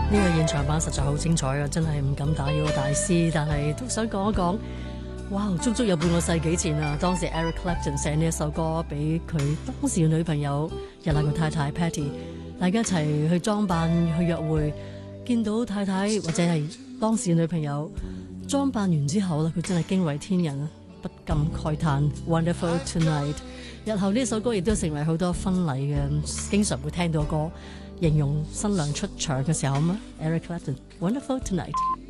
呢個現場版實在好精彩啊！真係唔敢打擾個大師，但係都想講一講。哇！足足有半個世紀前啊，當時 Eric Clapton 寫呢一首歌俾佢當時嘅女朋友日立嘅太太 Patty， 大家一齊去裝扮去約會，見到太太或者係當時嘅女朋友裝扮完之後咧，佢真係驚為天人啊，不禁慨嘆 Wonderful Tonight。日後呢首歌亦都成為好多婚禮嘅經常會聽到嘅歌，形容新娘出場嘅時候嘛。Eric Clapton Wonderful Tonight。